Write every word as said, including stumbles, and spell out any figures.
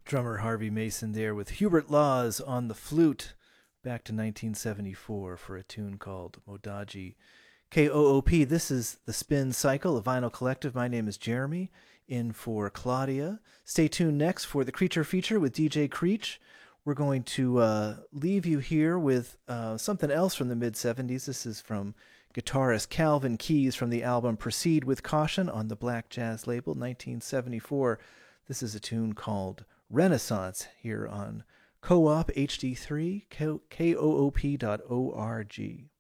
Drummer Harvey Mason there with Hubert Laws on the flute, back to nineteen seventy-four for a tune called Modaji. K O O P, this is the Spin Cycle, a vinyl collective. My name is Jeremy, in for Claudia. Stay tuned next for the Creature Feature with D J Creech. We're going to uh, leave you here with uh, something else from the mid-seventies. This is from guitarist Calvin Keys from the album Proceed with Caution on the Black Jazz label, nineteen seventy-four. This is a tune called Renaissance here on Co-op H D three, K O O P dot org.